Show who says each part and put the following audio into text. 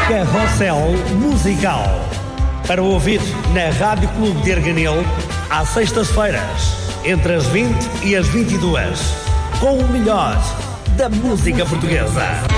Speaker 1: Carrossel Musical. Para ouvir na Rádio Clube de Arganil, às sextas-feiras, entre as 20 e as 22, com o melhor da música portuguesa.